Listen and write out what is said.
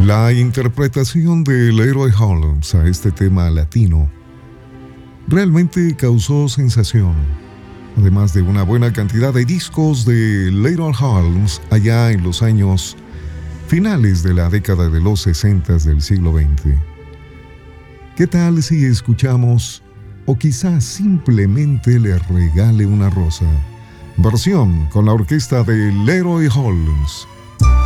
La interpretación del héroe Holmes a este tema latino realmente causó sensación, además de una buena cantidad de discos de Little Holmes allá en los años finales de la década de los 60 del siglo XX. ¿Qué tal si escuchamos, o quizás simplemente le regale una rosa? Versión con la orquesta de Leroy Holmes.